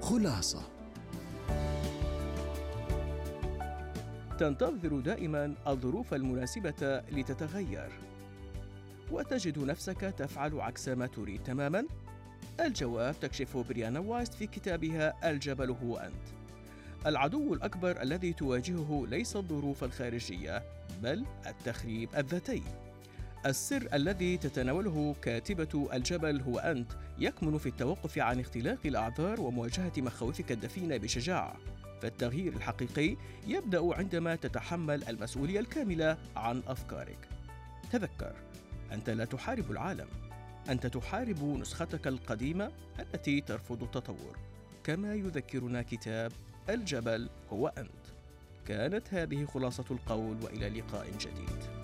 خلاصة. تنتظر دائما الظروف المناسبة لتتغير وتجد نفسك تفعل عكس ما تريد تماما؟ الجواب تكشفه بريانا وايست في كتابها الجبل هو أنت. العدو الأكبر الذي تواجهه ليس الظروف الخارجية بل التخريب الذاتي. السر الذي تتناوله كاتبة الجبل هو أنت يكمن في التوقف عن اختلاق الأعذار ومواجهة مخاوفك الدفينة بشجاعة. فالتغيير الحقيقي يبدأ عندما تتحمل المسؤولية الكاملة عن أفكارك. تذكر، أنت لا تحارب العالم، أنت تحارب نسختك القديمة التي ترفض التطور. كما يذكرنا كتاب الجبل هو أنت. كانت هذه خلاصة القول، وإلى لقاء جديد.